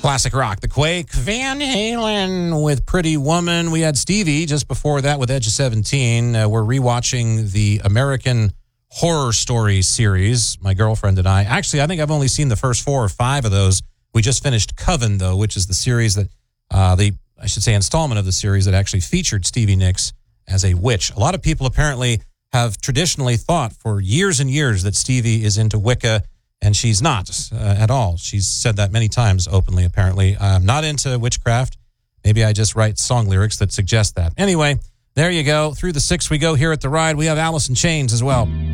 Classic rock, The Quake, Van Halen with Pretty Woman. We had Stevie just before that with Edge of 17. We're rewatching the American Horror Story series, my girlfriend and I. Actually, I think I've only seen the first 4 or 5 of those. We just finished Coven, though, which is the series that, installment of the series that actually featured Stevie Nicks as a witch. A lot of people apparently have traditionally thought for years and years that Stevie is into Wicca, and she's not at all. She's said that many times openly, apparently. I'm not into witchcraft. Maybe I just write song lyrics that suggest that. Anyway, there you go. Through the 6 we go here at The Ride. We have Alice in Chains as well.